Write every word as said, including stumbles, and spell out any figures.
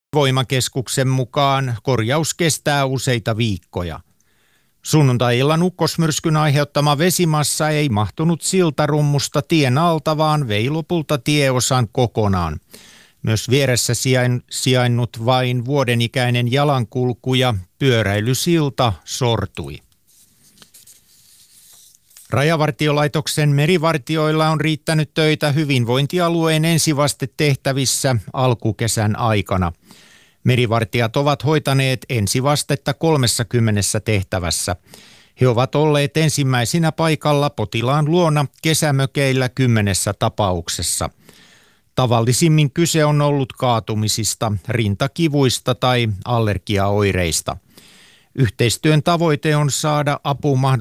Voimakeskuksen mukaan korjaus kestää useita viikkoja. Sunnuntai-illan ukkosmyrskyn aiheuttama vesimassa ei mahtunut siltarummusta tien alta, vaan vei lopulta tieosan kokonaan. Myös vieressä sijain, sijainnut vain vuodenikäinen jalankulku ja pyöräilysilta sortui. Rajavartiolaitoksen merivartioilla on riittänyt töitä hyvinvointialueen ensivastetehtävissä alkukesän aikana. Merivartijat ovat hoitaneet ensivastetta kolmessakymmenessä tehtävässä. He ovat olleet ensimmäisinä paikalla potilaan luona kesämökeillä kymmenessä tapauksessa. Tavallisimmin kyse on ollut kaatumisista, rintakivuista tai allergiaoireista. Yhteistyön tavoite on saada apu mahdollisimman